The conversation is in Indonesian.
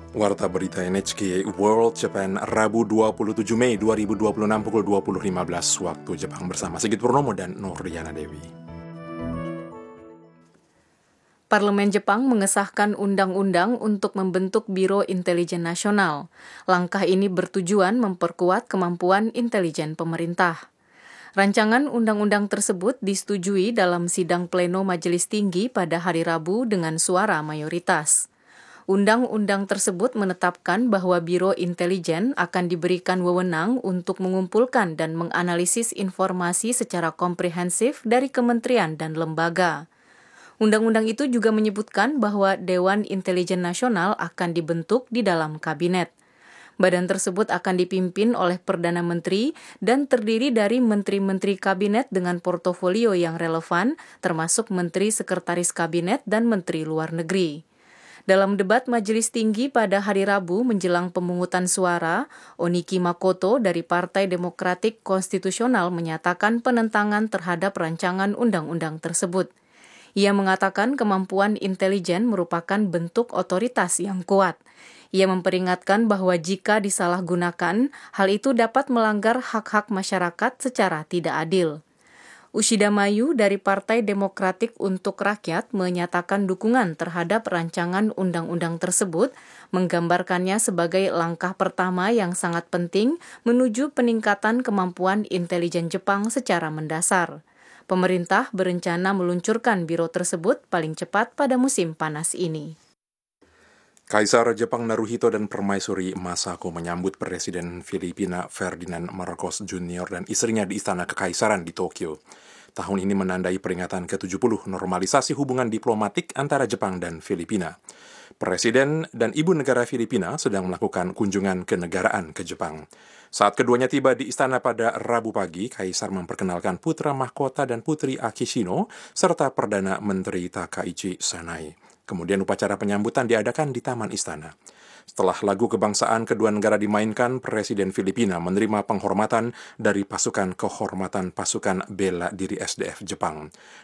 Warta Berita NHK World Japan Rabu 27 Mei 2026 pukul 20.15 waktu Jepang bersama Sigit Purnomo dan Nuriana Dewi. Parlemen Jepang mengesahkan undang-undang untuk membentuk Biro Intelijen Nasional. Langkah ini bertujuan memperkuat kemampuan intelijen pemerintah. Rancangan undang-undang tersebut disetujui dalam sidang pleno Majelis Tinggi pada hari Rabu dengan suara mayoritas. Undang-undang tersebut menetapkan bahwa Biro Intelijen akan diberikan wewenang untuk mengumpulkan dan menganalisis informasi secara komprehensif dari kementerian dan lembaga. Undang-undang itu juga menyebutkan bahwa Dewan Intelijen Nasional akan dibentuk di dalam kabinet. Badan tersebut akan dipimpin oleh Perdana Menteri dan terdiri dari menteri-menteri kabinet dengan portofolio yang relevan, termasuk Menteri Sekretaris Kabinet dan Menteri Luar Negeri. Dalam debat Majelis Tinggi pada hari Rabu menjelang pemungutan suara, Oniki Makoto dari Partai Demokratik Konstitusional menyatakan penentangan terhadap rancangan undang-undang tersebut. Ia mengatakan kemampuan intelijen merupakan bentuk otoritas yang kuat. Ia memperingatkan bahwa jika disalahgunakan, hal itu dapat melanggar hak-hak masyarakat secara tidak adil. Ushida Mayu dari Partai Demokratik untuk Rakyat menyatakan dukungan terhadap rancangan undang-undang tersebut, menggambarkannya sebagai langkah pertama yang sangat penting menuju peningkatan kemampuan intelijen Jepang secara mendasar. Pemerintah berencana meluncurkan biro tersebut paling cepat pada musim panas ini. Kaisar Jepang Naruhito dan Permaisuri Masako menyambut Presiden Filipina Ferdinand Marcos Jr. dan istrinya di Istana Kekaisaran di Tokyo. Tahun ini menandai peringatan ke-70 normalisasi hubungan diplomatik antara Jepang dan Filipina. Presiden dan Ibu Negara Filipina sedang melakukan kunjungan kenegaraan ke Jepang. Saat keduanya tiba di istana pada Rabu pagi, Kaisar memperkenalkan putra mahkota dan putri Akishino serta Perdana Menteri Takaichi Sanai. Kemudian upacara penyambutan diadakan di Taman Istana. Setelah lagu kebangsaan kedua negara dimainkan, Presiden Filipina menerima penghormatan dari pasukan kehormatan pasukan bela diri SDF Jepang.